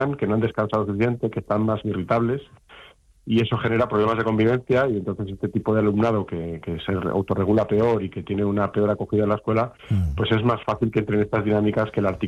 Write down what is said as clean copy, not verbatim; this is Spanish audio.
que no han descansado suficiente, que están más irritables, y eso genera problemas de convivencia, y entonces este tipo de alumnado que se autorregula peor y que tiene una peor acogida en la escuela, pues es más fácil que entre en estas dinámicas que la